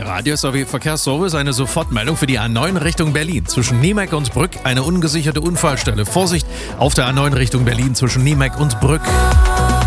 Radio SRW Verkehrsservice, eine Sofortmeldung für die A9 Richtung Berlin. Zwischen Niemeck und Brück eine ungesicherte Unfallstelle. Vorsicht auf der A9 Richtung Berlin zwischen Niemeck und Brück.